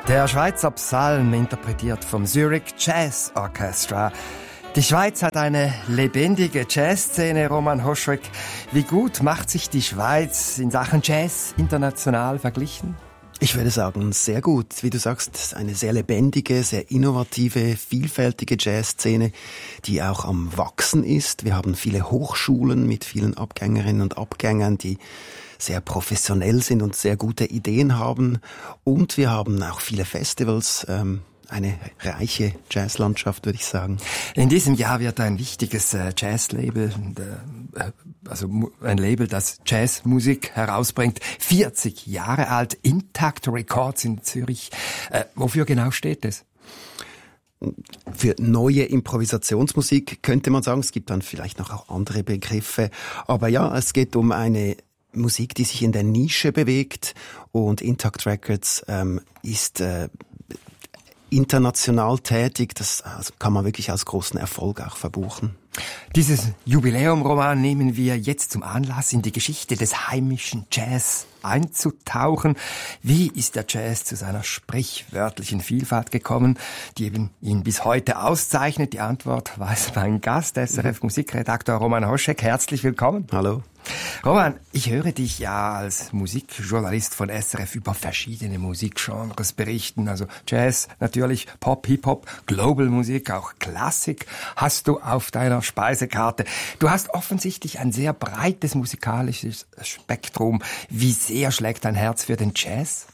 Der Schweizer Psalm, interpretiert vom Zurich Jazz Orchestra. Die Schweiz hat eine lebendige Jazzszene, Roman Hoschek. Wie gut macht sich die Schweiz in Sachen Jazz international verglichen? Ich würde sagen, sehr gut. Wie du sagst, eine sehr lebendige, sehr innovative, vielfältige Jazzszene, die auch am Wachsen ist. Wir haben viele Hochschulen mit vielen Abgängerinnen und Abgängern, die sehr professionell sind und sehr gute Ideen haben. Und wir haben auch viele Festivals, eine reiche Jazzlandschaft, würde ich sagen. In diesem Jahr wird ein wichtiges Jazzlabel, also ein Label, das Jazzmusik herausbringt, 40 Jahre alt, Intact Records in Zürich. Wofür genau steht es? Für neue Improvisationsmusik könnte man sagen. Es gibt dann vielleicht noch auch andere Begriffe. Aber ja, es geht um eine Musik, die sich in der Nische bewegt, und Intact Records ist international tätig. Das kann man wirklich als großen Erfolg auch verbuchen. Dieses Jubiläum, Roman, nehmen wir jetzt zum Anlass, in die Geschichte des heimischen Jazz einzutauchen. Wie ist der Jazz zu seiner sprichwörtlichen Vielfalt gekommen, die eben ihn bis heute auszeichnet? Die Antwort weiß mein Gast, SRF-Musikredakteur Roman Hoschek. Herzlich willkommen. Hallo. Roman, ich höre dich ja als Musikjournalist von SRF über verschiedene Musikgenres berichten. Also Jazz, natürlich Pop, Hip-Hop, Global-Musik, auch Klassik hast du auf deiner Speisekarte. Du hast offensichtlich ein sehr breites musikalisches Spektrum. Wie sehr schlägt dein Herz für den Jazz?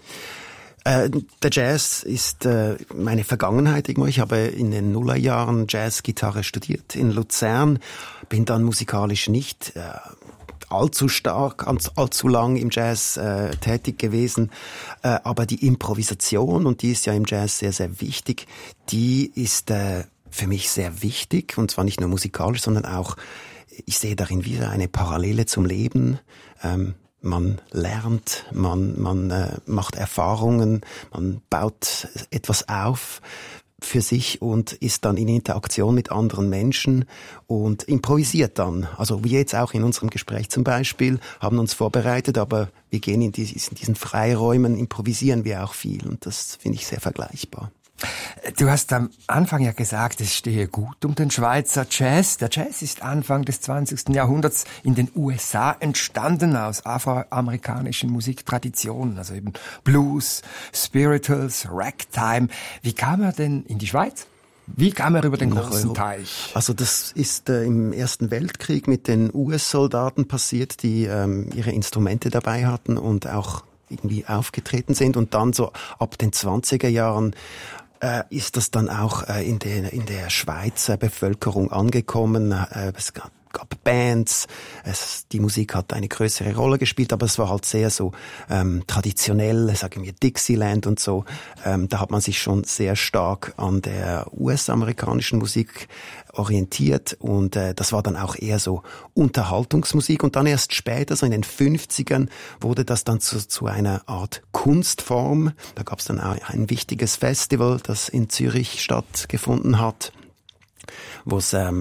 Der Jazz ist meine Vergangenheit. Ich habe in den Nullerjahren Jazzgitarre studiert in Luzern, bin dann musikalisch nicht allzu stark, allzu lang im Jazz tätig gewesen, aber die Improvisation, und die ist ja im Jazz sehr, sehr wichtig, die ist für mich sehr wichtig, und zwar nicht nur musikalisch, sondern auch, ich sehe darin wieder eine Parallele zum Leben. Man lernt, man macht Erfahrungen, man baut etwas auf für sich und ist dann in Interaktion mit anderen Menschen und improvisiert dann. Also wie jetzt auch in unserem Gespräch zum Beispiel, haben uns vorbereitet, aber wir gehen in diesen Freiräumen, improvisieren wir auch viel, und das finde ich sehr vergleichbar. Du hast am Anfang ja gesagt, es stehe gut um den Schweizer Jazz. Der Jazz ist Anfang des 20. Jahrhunderts in den USA entstanden aus afroamerikanischen Musiktraditionen, also eben Blues, Spirituals, Ragtime. Wie kam er denn in die Schweiz? Wie kam er über den großen Teich? Also das ist im Ersten Weltkrieg mit den US-Soldaten passiert, die ihre Instrumente dabei hatten und auch irgendwie aufgetreten sind, und dann so ab den 20er Jahren ist das dann auch in der Schweizer Bevölkerung angekommen. Es gab Bands, die Musik hat eine größere Rolle gespielt, aber es war halt sehr so traditionell, sagen wir Dixieland und so. Da hat man sich schon sehr stark an der US-amerikanischen Musik orientiert, und das war dann auch eher so Unterhaltungsmusik, und dann erst später, so in den 50ern, wurde das dann zu einer Art Kunstform. Da gab es dann auch ein wichtiges Festival, das in Zürich stattgefunden hat, wo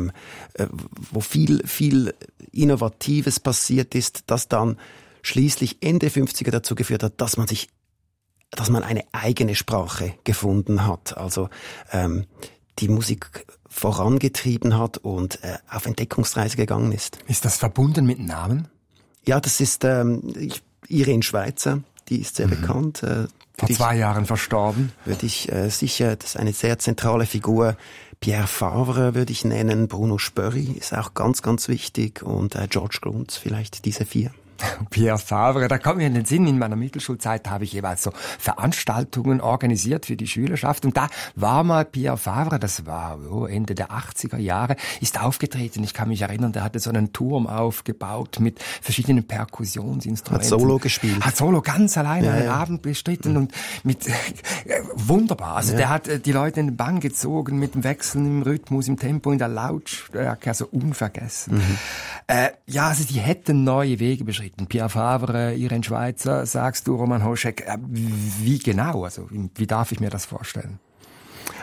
viel Innovatives passiert ist, das dann schließlich Ende 50er dazu geführt hat, dass man eine eigene Sprache gefunden hat, also die Musik vorangetrieben hat und auf Entdeckungsreise gegangen ist. Ist das verbunden mit Namen? Ja, das ist Irene Schweizer, die ist sehr bekannt. Vor 2 Jahren verstorben. Würde ich sicher, das ist eine sehr zentrale Figur. Pierre Favre würde ich nennen, Bruno Spörri ist auch ganz, ganz wichtig, und George Gruntz, vielleicht diese 4. Pierre Favre, da kommt mir in den Sinn, in meiner Mittelschulzeit habe ich jeweils so Veranstaltungen organisiert für die Schülerschaft, und da war mal Pierre Favre, das war Ende der 80er Jahre, ist aufgetreten. Ich kann mich erinnern, der hatte so einen Turm aufgebaut mit verschiedenen Perkussionsinstrumenten. Hat Solo gespielt. Hat Solo ganz alleine einen Abend bestritten und mit wunderbar. Also der hat die Leute in den Bann gezogen mit dem Wechseln im Rhythmus, im Tempo, in der Lautstärke, also unvergessen. Also die hätten neue Wege beschritten. Pierre Favre, Irene Schweizer, sagst du, Roman Hoschek. Wie genau? Also wie darf ich mir das vorstellen?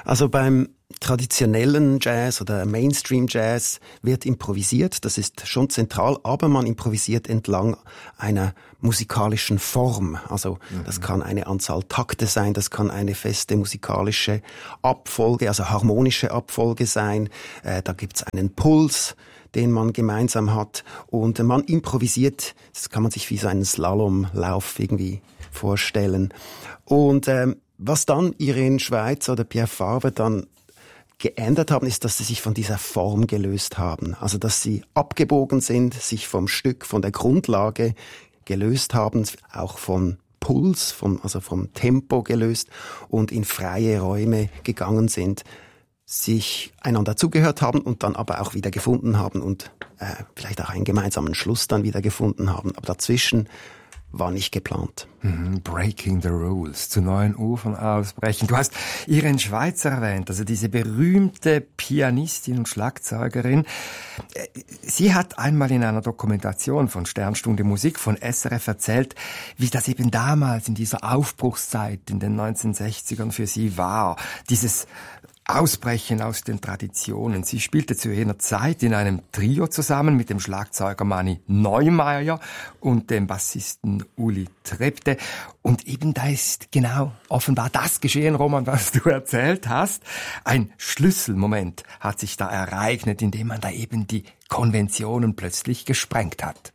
Also beim traditionellen Jazz oder Mainstream Jazz wird improvisiert, das ist schon zentral, aber man improvisiert entlang einer musikalischen Form. Also das kann eine Anzahl Takte sein, das kann eine feste musikalische Abfolge, also harmonische Abfolge sein. Da gibt's einen Puls, den man gemeinsam hat, und man improvisiert. Das kann man sich wie so einen Slalomlauf irgendwie vorstellen. Und was dann Irene Schweizer oder Pierre Fabre dann geändert haben, ist, dass sie sich von dieser Form gelöst haben. Also, dass sie abgebogen sind, sich vom Stück, von der Grundlage gelöst haben, auch vom Puls, also vom Tempo gelöst und in freie Räume gegangen sind, sich einander zugehört haben und dann aber auch wieder gefunden haben und vielleicht auch einen gemeinsamen Schluss dann wieder gefunden haben. Aber dazwischen war nicht geplant. Breaking the rules, zu neuen Ufern ausbrechen. Du hast Irene Schweizer erwähnt, also diese berühmte Pianistin und Schlagzeugerin. Sie hat einmal in einer Dokumentation von Sternstunde Musik von SRF erzählt, wie das eben damals in dieser Aufbruchszeit in den 1960ern für sie war. Dieses Ausbrechen aus den Traditionen. Sie spielte zu jener Zeit in einem Trio zusammen mit dem Schlagzeuger Mani Neumeier und dem Bassisten Uli Trepte. Und eben da ist genau offenbar das geschehen, Roman, was du erzählt hast. Ein Schlüsselmoment hat sich da ereignet, in dem man da eben die Konventionen plötzlich gesprengt hat.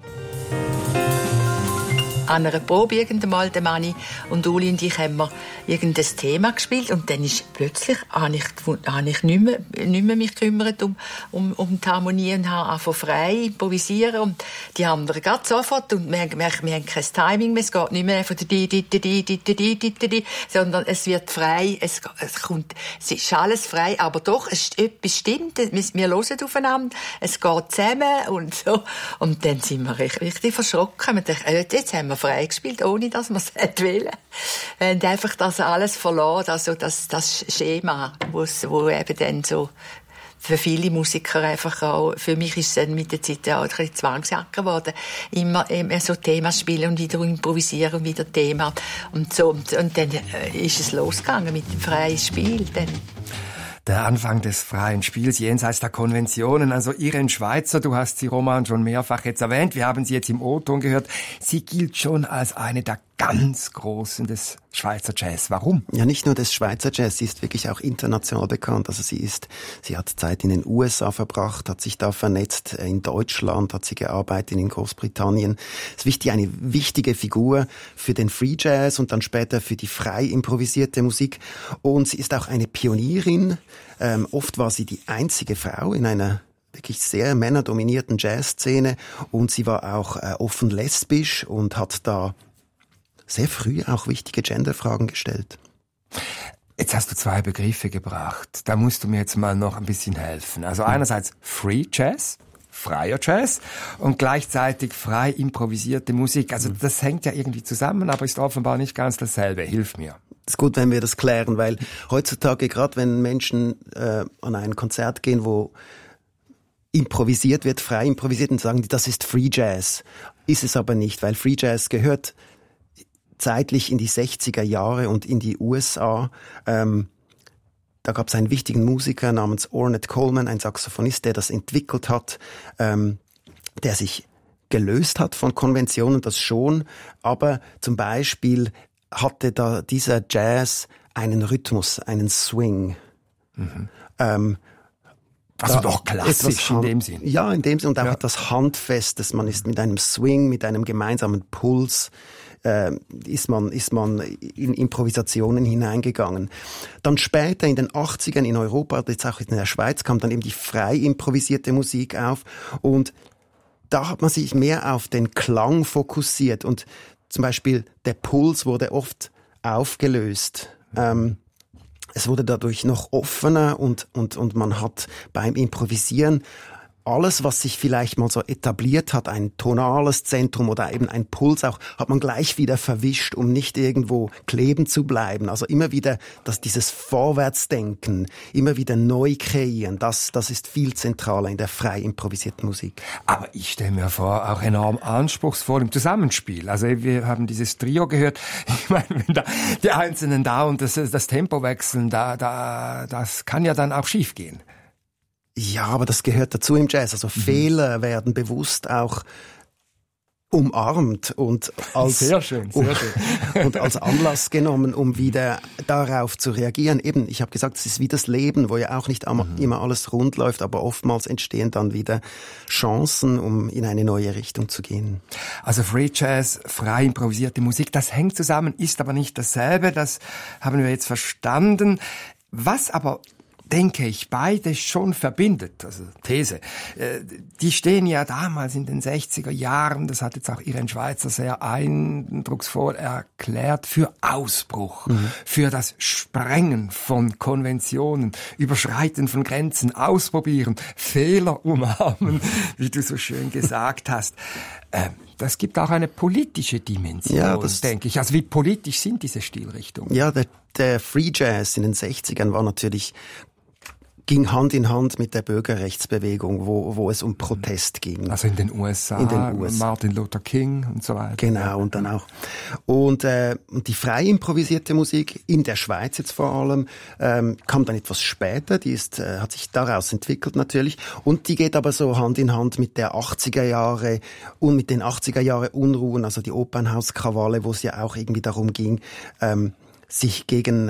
An einer Probe irgendwann mal, der Mani und Uli und ich, haben wir irgendein Thema gespielt und dann ist plötzlich, habe ich nicht mehr mich gekümmert um die Harmonie und habe angefangen frei improvisieren und die anderen gerade sofort und wir haben kein Timing mehr, es geht nicht mehr von der di, sondern es wird frei, es ist alles frei, aber doch, es ist etwas stimmt, wir hören aufeinander, es geht zusammen und so und dann sind wir richtig verschrocken, wir dachten, jetzt haben wir frei gespielt, ohne dass wir es wollen. Und einfach das alles verloren, also das Schema, wo eben dann so für viele Musiker einfach auch, für mich ist es dann mit der Zeit auch ein bisschen Zwangsjacke geworden, immer so Themas spielen und wieder improvisieren und wieder Thema und so. Und dann ist es losgegangen mit dem freien Spiel dann. Der Anfang des freien Spiels jenseits der Konventionen. Also Irene Schweizer, du hast sie, Roman, schon mehrfach jetzt erwähnt. Wir haben sie jetzt im O-Ton gehört. Sie gilt schon als eine der ganz Großen des Schweizer Jazz. Warum? Ja, nicht nur des Schweizer Jazz, sie ist wirklich auch international bekannt. Also sie hat Zeit in den USA verbracht, hat sich da vernetzt, in Deutschland hat sie gearbeitet, in Großbritannien. Es ist wichtig, eine wichtige Figur für den Free Jazz und dann später für die frei improvisierte Musik. Und sie ist auch eine Pionierin. Oft war sie die einzige Frau in einer wirklich sehr männerdominierten Jazzszene und sie war auch offen lesbisch und hat da sehr früh auch wichtige Genderfragen gestellt. Jetzt hast du zwei Begriffe gebracht. Da musst du mir jetzt mal noch ein bisschen helfen. Also einerseits Free Jazz, freier Jazz und gleichzeitig frei improvisierte Musik. Also das hängt ja irgendwie zusammen, aber ist offenbar nicht ganz dasselbe. Hilf mir. Es ist gut, wenn wir das klären, weil heutzutage, gerade wenn Menschen an ein Konzert gehen, wo improvisiert wird, frei improvisiert, und sagen die, das ist Free Jazz. Ist es aber nicht, weil Free Jazz gehört zeitlich in die 60er Jahre und in die USA. Da gab es einen wichtigen Musiker namens Ornette Coleman, ein Saxophonist, der das entwickelt hat, der sich gelöst hat von Konventionen, das schon, aber zum Beispiel hatte da dieser Jazz einen Rhythmus, einen Swing. Also doch klassisch in dem Sinn. Ja, in dem Sinn. Und auch etwas Handfestes. Man ist mit einem Swing, mit einem gemeinsamen Puls, ist man in Improvisationen hineingegangen. Dann später in den 80ern in Europa, jetzt auch in der Schweiz, kam dann eben die frei improvisierte Musik auf. Und da hat man sich mehr auf den Klang fokussiert. Und zum Beispiel der Puls wurde oft aufgelöst. Es wurde dadurch noch offener und man hat beim Improvisieren alles, was sich vielleicht mal so etabliert hat, ein tonales Zentrum oder eben ein Puls auch, hat man gleich wieder verwischt, um nicht irgendwo kleben zu bleiben. Also immer wieder dieses Vorwärtsdenken, immer wieder neu kreieren, das ist viel zentraler in der frei improvisierten Musik. Aber ich stelle mir vor, auch enorm anspruchsvoll im Zusammenspiel. Also wir haben dieses Trio gehört. Ich meine, wenn da die Einzelnen da und das Tempo wechseln, das kann ja dann auch schief gehen. Ja, aber das gehört dazu im Jazz. Also Fehler werden bewusst auch umarmt und als sehr schön. Und als Anlass genommen, um wieder darauf zu reagieren. Eben, ich habe gesagt, es ist wie das Leben, wo ja auch nicht immer alles rund läuft, aber oftmals entstehen dann wieder Chancen, um in eine neue Richtung zu gehen. Also Free Jazz, frei improvisierte Musik, das hängt zusammen, ist aber nicht dasselbe, das haben wir jetzt verstanden. Was aber, denke ich, beides schon verbindet, also These. Die stehen ja damals in den 60er Jahren, das hat jetzt auch Irene Schweizer sehr eindrucksvoll erklärt, für Ausbruch, für das Sprengen von Konventionen, Überschreiten von Grenzen, Ausprobieren, Fehler umarmen, wie du so schön gesagt hast. Das gibt auch eine politische Dimension, ja, denke ich. Also wie politisch sind diese Stilrichtungen? Ja, der Free Jazz in den 60ern ging Hand in Hand mit der Bürgerrechtsbewegung, wo es um Protest ging. Also in den USA, Martin Luther King und so weiter. Genau, und dann auch. Und die frei improvisierte Musik, in der Schweiz jetzt vor allem, kam dann etwas später, hat sich daraus entwickelt natürlich, und die geht aber so Hand in Hand mit der 80er Jahre und mit den 80er Jahre Unruhen, also die Opernhauskrawalle, wo es ja auch irgendwie darum ging, sich gegen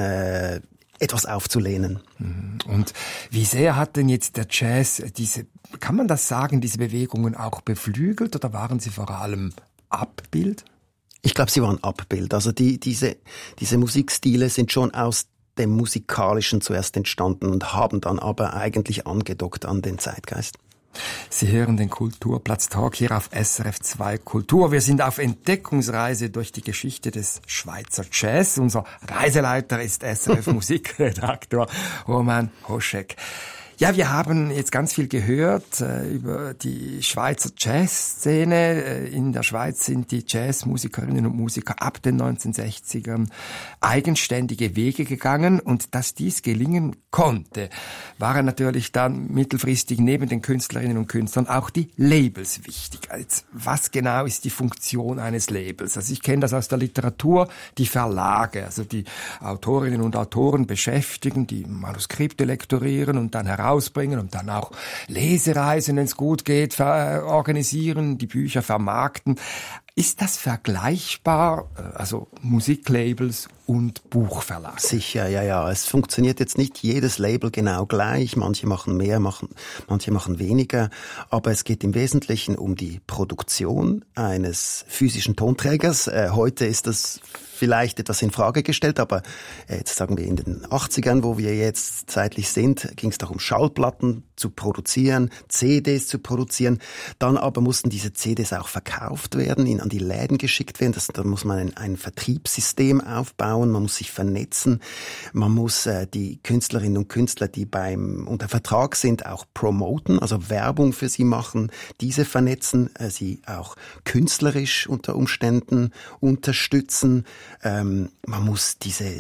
etwas aufzulehnen. Und wie sehr hat denn jetzt der Jazz kann man das sagen, diese Bewegungen auch beflügelt oder waren sie vor allem Abbild? Ich glaube, sie waren Abbild. Also diese Musikstile sind schon aus dem Musikalischen zuerst entstanden und haben dann aber eigentlich angedockt an den Zeitgeist. Sie hören den Kulturplatz Talk hier auf SRF 2 Kultur. Wir sind auf Entdeckungsreise durch die Geschichte des Schweizer Jazz. Unser Reiseleiter ist SRF Musikredaktor Roman Hoschek. Ja, wir haben jetzt ganz viel gehört über die Schweizer Jazzszene. In der Schweiz sind die Jazzmusikerinnen und Musiker ab den 1960ern eigenständige Wege gegangen. Und dass dies gelingen konnte, waren natürlich dann mittelfristig neben den Künstlerinnen und Künstlern auch die Labels wichtig. Jetzt, was genau ist die Funktion eines Labels? Also ich kenne das aus der Literatur, die Verlage, also die Autorinnen und Autoren beschäftigen, die Manuskripte lektorieren und dann herausbringen und dann auch Lesereisen, wenn es gut geht, organisieren, die Bücher vermarkten. Ist das vergleichbar, also Musiklabels und Buchverlag? Sicher, ja. Es funktioniert jetzt nicht jedes Label genau gleich. Manche machen mehr, manche machen weniger. Aber es geht im Wesentlichen um die Produktion eines physischen Tonträgers. Heute ist das vielleicht etwas in Frage gestellt, aber jetzt sagen wir in den 80ern, wo wir jetzt zeitlich sind, ging es darum, Schallplatten zu produzieren, CDs zu produzieren. Dann aber mussten diese CDs auch verkauft werden, an die Läden geschickt werden. Da muss man ein Vertriebssystem aufbauen, man muss sich vernetzen, man muss die Künstlerinnen und Künstler, die unter Vertrag sind, auch promoten, also Werbung für sie machen, diese vernetzen, sie auch künstlerisch unter Umständen unterstützen. Man muss diese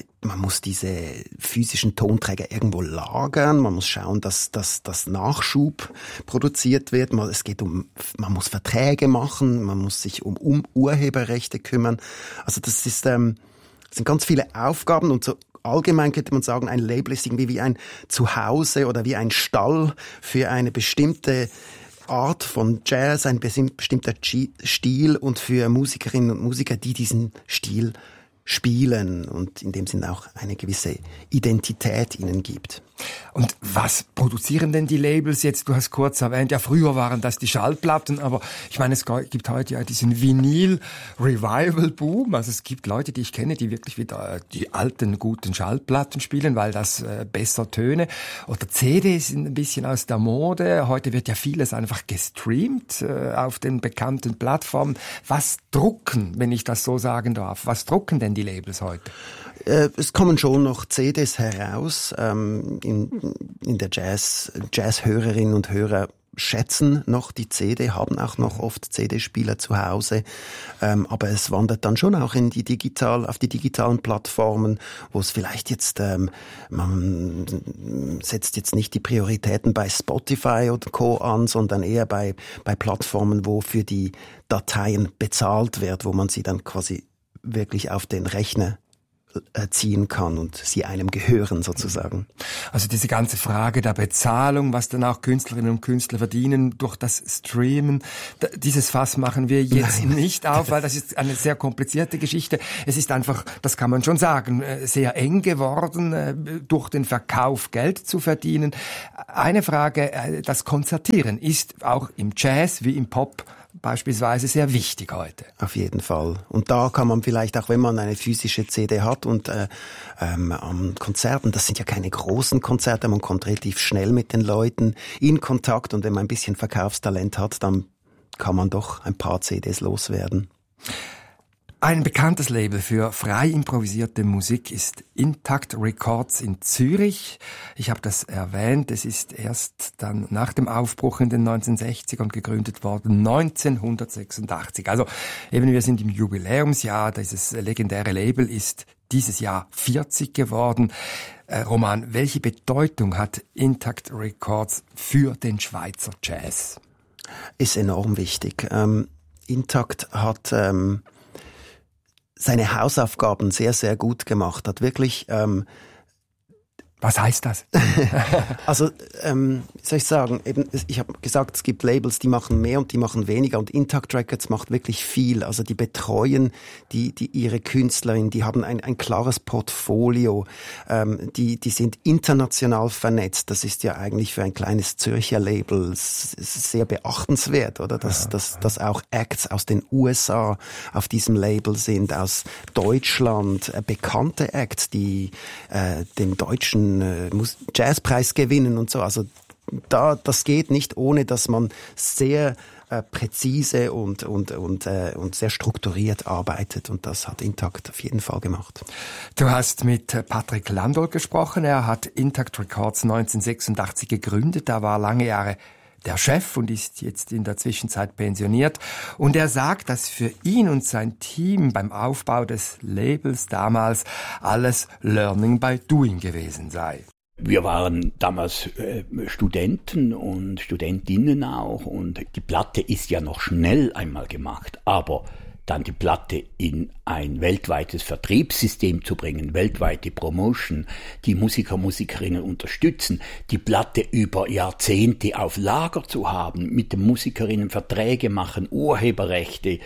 physischen Tonträger irgendwo lagern. Man muss schauen, dass Nachschub produziert wird. Man muss Verträge machen. Man muss sich um Urheberrechte kümmern. Also das sind ganz viele Aufgaben und so. Allgemein könnte man sagen, ein Label ist irgendwie wie ein Zuhause oder wie ein Stall für eine bestimmte Art von Jazz, ein bestimmter Stil und für Musikerinnen und Musiker, die diesen Stil spielen und in dem Sinne auch eine gewisse Identität ihnen gibt. Und was produzieren denn die Labels jetzt? Du hast kurz erwähnt, ja, früher waren das die Schallplatten, aber ich meine, es gibt heute ja diesen Vinyl-Revival-Boom. Also es gibt Leute, die ich kenne, die wirklich wieder die alten, guten Schallplatten spielen, weil das besser Töne. Oder CDs sind ein bisschen aus der Mode. Heute wird ja vieles einfach gestreamt auf den bekannten Plattformen. Was drucken, wenn ich das so sagen darf? Was drucken denn Indie-Labels heute? Es kommen schon noch CDs heraus. In der Jazz-Hörerinnen und Hörer schätzen noch die CD, haben auch noch oft CD-Spieler zu Hause, aber es wandert dann schon auch auf die digitalen Plattformen, wo es vielleicht jetzt, man setzt jetzt nicht die Prioritäten bei Spotify oder Co. an, sondern eher bei Plattformen, wo für die Dateien bezahlt wird, wo man sie dann quasi wirklich auf den Rechner ziehen kann und sie einem gehören sozusagen. Also diese ganze Frage der Bezahlung, was dann auch Künstlerinnen und Künstler verdienen durch das Streamen, dieses Fass machen wir jetzt nicht auf, weil das ist eine sehr komplizierte Geschichte. Es ist einfach, das kann man schon sagen, sehr eng geworden, durch den Verkauf Geld zu verdienen. Eine Frage, das Konzertieren ist auch im Jazz wie im Pop beispielsweise sehr wichtig heute. Auf jeden Fall. Und da kann man vielleicht auch, wenn man eine physische CD hat und an Konzerten, das sind ja keine großen Konzerte, man kommt relativ schnell mit den Leuten in Kontakt und wenn man ein bisschen Verkaufstalent hat, dann kann man doch ein paar CDs loswerden. Ein bekanntes Label für frei improvisierte Musik ist Intakt Records in Zürich. Ich habe das erwähnt, es ist erst dann nach dem Aufbruch in den 1960ern gegründet worden, 1986. Also eben, wir sind im Jubiläumsjahr, dieses legendäre Label ist dieses Jahr 40 geworden. Roman, welche Bedeutung hat Intakt Records für den Schweizer Jazz? Ist enorm wichtig. Intakt hat seine Hausaufgaben sehr, sehr gut gemacht, hat wirklich... Was heißt das? Also, wie soll ich sagen, eben, ich habe gesagt, es gibt Labels, die machen mehr und die machen weniger und Intakt Records macht wirklich viel. Also die betreuen die ihre Künstlerinnen, die haben ein klares Portfolio, die sind international vernetzt. Das ist ja eigentlich für ein kleines Zürcher Label sehr beachtenswert, oder? Dass auch Acts aus den USA auf diesem Label sind, aus Deutschland, bekannte Acts, die den deutschen Jazzpreis gewinnen und so. Also das geht nicht, ohne dass man sehr präzise und sehr strukturiert arbeitet. Und das hat Intakt auf jeden Fall gemacht. Du hast mit Patrick Landolt gesprochen. Er hat Intakt Records 1986 gegründet. Er war lange Jahre der Chef und ist jetzt in der Zwischenzeit pensioniert. Und er sagt, dass für ihn und sein Team beim Aufbau des Labels damals alles Learning by Doing gewesen sei. Wir waren damals Studenten und Studentinnen auch und die Platte ist ja noch schnell einmal gemacht, aber dann die Platte in ein weltweites Vertriebssystem zu bringen, weltweite Promotion, die Musiker, Musikerinnen unterstützen, die Platte über Jahrzehnte auf Lager zu haben, mit den Musikerinnen Verträge machen, Urheberrechte,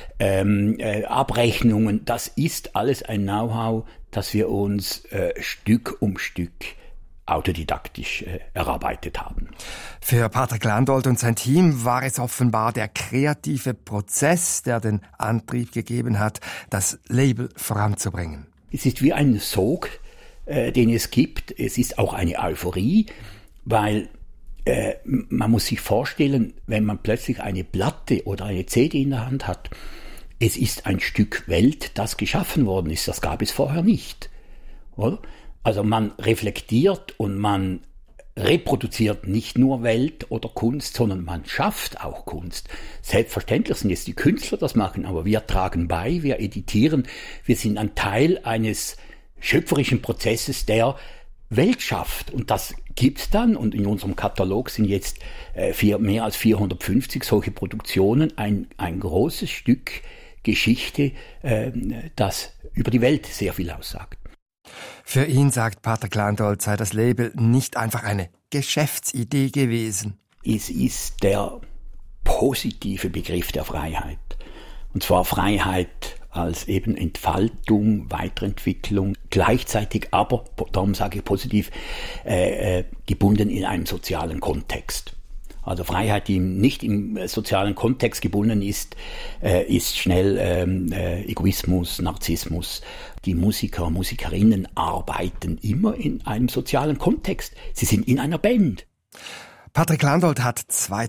Abrechnungen, das ist alles ein Know-how, das wir uns Stück um Stück autodidaktisch erarbeitet haben. Für Patrick Landolt und sein Team war es offenbar der kreative Prozess, der den Antrieb gegeben hat, das Label voranzubringen. Es ist wie ein Sog, den es gibt. Es ist auch eine Euphorie, weil man muss sich vorstellen, wenn man plötzlich eine Platte oder eine CD in der Hand hat, es ist ein Stück Welt, das geschaffen worden ist. Das gab es vorher nicht, oder? Also man reflektiert und man reproduziert nicht nur Welt oder Kunst, sondern man schafft auch Kunst. Selbstverständlich sind jetzt die Künstler das machen, aber wir tragen bei, wir editieren, wir sind ein Teil eines schöpferischen Prozesses, der Welt schafft. Und das gibt's dann, und in unserem Katalog sind jetzt mehr als 450 solche Produktionen, ein großes Stück Geschichte, das über die Welt sehr viel aussagt. Für ihn, sagt Patrick Landolt, sei das Label nicht einfach eine Geschäftsidee gewesen. Es ist der positive Begriff der Freiheit. Und zwar Freiheit als eben Entfaltung, Weiterentwicklung, gleichzeitig aber, darum sage ich positiv, gebunden in einem sozialen Kontext. Also Freiheit, die nicht im sozialen Kontext gebunden ist, ist schnell Egoismus, Narzissmus. Die Musiker, Musikerinnen arbeiten immer in einem sozialen Kontext. Sie sind in einer Band. Patrick Landolt hat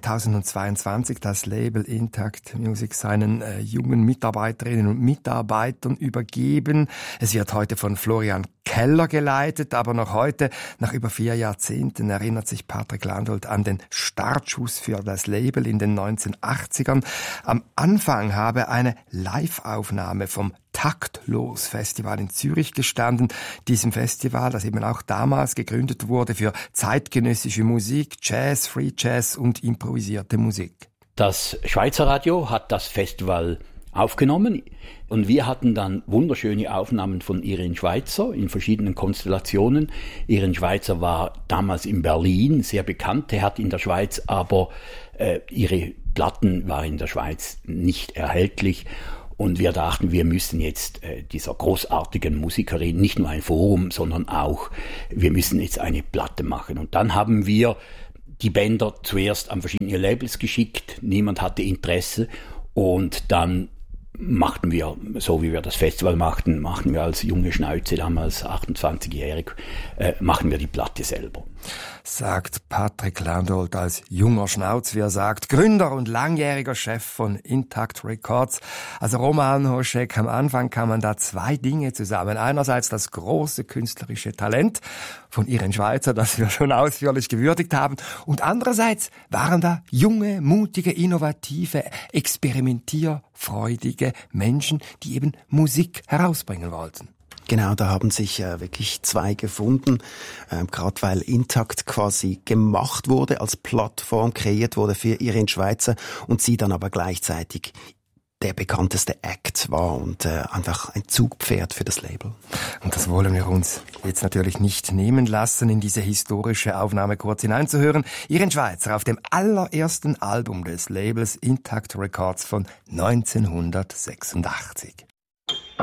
2022 das Label Intact Music seinen jungen Mitarbeiterinnen und Mitarbeitern übergeben. Es wird heute von Florian Keller geleitet, aber noch heute, nach über 4 Jahrzehnten, erinnert sich Patrick Landolt an den Startschuss für das Label in den 1980ern. Am Anfang habe eine Live-Aufnahme vom Taktlos-Festival in Zürich gestanden. Diesem Festival, das eben auch damals gegründet wurde für zeitgenössische Musik, Jazz, Free Jazz und improvisierte Musik. Das Schweizer Radio hat das Festival aufgenommen und wir hatten dann wunderschöne Aufnahmen von Irene Schweizer in verschiedenen Konstellationen. Irene Schweizer war damals in Berlin sehr bekannt, er hat in der Schweiz aber ihre Platten waren in der Schweiz nicht erhältlich. Und wir dachten, wir müssen jetzt dieser großartigen Musikerin nicht nur ein Forum, sondern auch, wir müssen jetzt eine Platte machen. Und dann haben wir die Bänder zuerst an verschiedene Labels geschickt, niemand hatte Interesse und dann machten wir, so wie wir das Festival machten wir als junge Schnauze, damals 28-jährig, machen wir die Platte selber. Sagt Patrick Landolt als junger Schnauz, wie er sagt, Gründer und langjähriger Chef von Intact Records. Also Roman Hoschek, am Anfang kam man da 2 Dinge zusammen. Einerseits das große künstlerische Talent von Irene Schweizer, das wir schon ausführlich gewürdigt haben. Und andererseits waren da junge, mutige, innovative, experimentierfreudige Menschen, die eben Musik herausbringen wollten. Genau, da haben sich wirklich 2 gefunden, gerade weil Intact quasi gemacht wurde, als Plattform kreiert wurde für Irene Schweizer und sie dann aber gleichzeitig der bekannteste Act war und einfach ein Zugpferd für das Label. Und das wollen wir uns jetzt natürlich nicht nehmen lassen, in diese historische Aufnahme kurz hineinzuhören. Irene Schweizer auf dem allerersten Album des Labels Intact Records von 1986.